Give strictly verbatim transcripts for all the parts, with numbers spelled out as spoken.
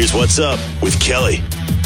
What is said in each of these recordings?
Here's What's Up with Kelly.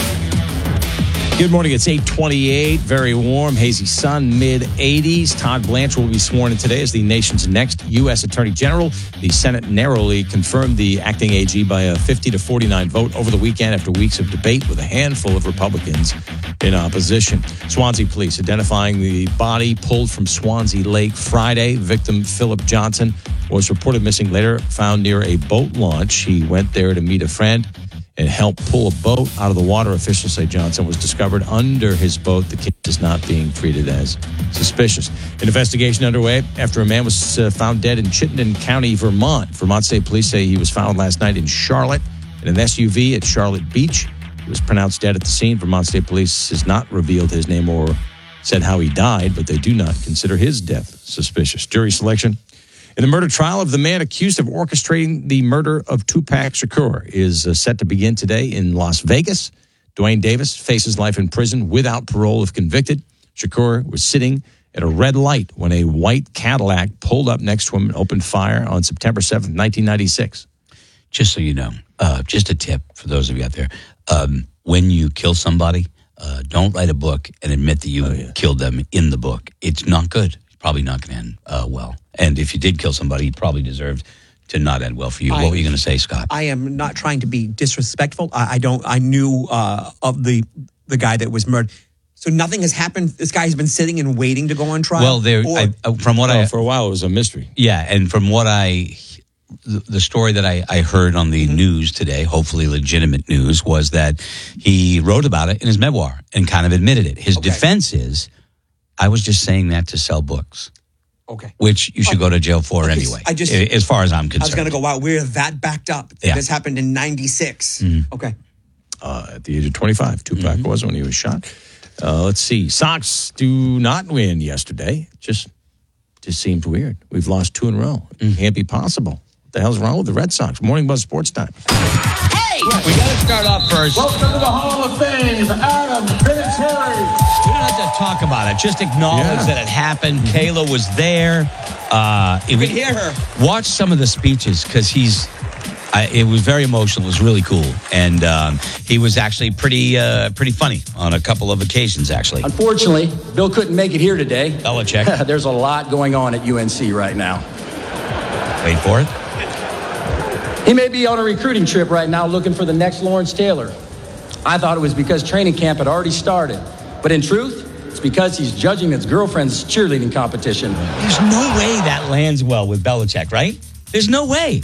Good morning. It's eight twenty-eight. Very warm, hazy sun, mid eighties. Todd Blanchard will be sworn in today as the nation's next U S Attorney General. The Senate narrowly confirmed the acting A G by a fifty to forty-nine vote over the weekend after weeks of debate with a handful of Republicans in opposition. Swansea police identifying the body pulled from Swansea Lake Friday. Victim Philip Johnson was reported missing, later found near a boat launch. He went there to meet a friend and helped pull a boat out of the water. Officials say Johnson was discovered under his boat. The case is not being treated as suspicious. An investigation underway after a man was uh, found dead in Chittenden County, Vermont. Vermont State Police say he was found last night in Charlotte in an S U V at Charlotte Beach. He was pronounced dead at the scene. Vermont State Police has not revealed his name or said how he died, but they do not consider his death suspicious. Jury selection in the murder trial of the man accused of orchestrating the murder of Tupac Shakur is uh, set to begin today in Las Vegas. Dwayne Davis faces life in prison without parole if convicted. Shakur was sitting at a red light when a white Cadillac pulled up next to him and opened fire on September seventh, nineteen ninety-six. Just so you know, uh, just a tip for those of you out there. Um, when you kill somebody, uh, don't write a book and admit that you oh, yeah. killed them in the book. It's not good. It's probably not going to end uh, well. And if you did kill somebody, you probably deserved to not end well for you. I, what were you going to say, Scott? I am not trying to be disrespectful. I, I don't. I knew uh, of the the guy that was murdered. So nothing has happened. This guy has been sitting and waiting to go on trial. Well, there. Or, I, from what oh, I for a while it was a mystery. Yeah, and from what I, the, the story that I, I heard on the mm-hmm. news today, hopefully legitimate news, was that he wrote about it in his memoir and kind of admitted it. His okay. defense is, I was just saying that to sell books. Okay. Which you should okay. go to jail for okay. anyway, I just, as far as I'm concerned. I was going to go, wow, we're that backed up. Yeah. This happened in ninety-six. Mm-hmm. Okay. Uh, at the age of twenty-five, Tupac mm-hmm. was when he was shot. Uh, let's see. Sox do not win yesterday. Just just seems weird. We've lost two in a row. It can't be possible. What the hell's wrong with the Red Sox? Morning Buzz Sports Time. Hey! We got to start off first. Welcome to the Hall of Fame, Adam Vinatieri. We don't have to talk about it. Just acknowledge yeah. that it happened. Kayla was there. Uh, you can hear her. Watch some of the speeches because he's. Uh, it was very emotional. It was really cool, and um, he was actually pretty, uh, pretty funny on a couple of occasions. Actually, unfortunately, Bill couldn't make it here today. Belichick. There's a lot going on at U N C right now. Wait for it. He may be on a recruiting trip right now, looking for the next Lawrence Taylor. I thought it was because training camp had already started. But in truth, it's because he's judging his girlfriend's cheerleading competition. There's no way that lands well with Belichick, right? There's no way.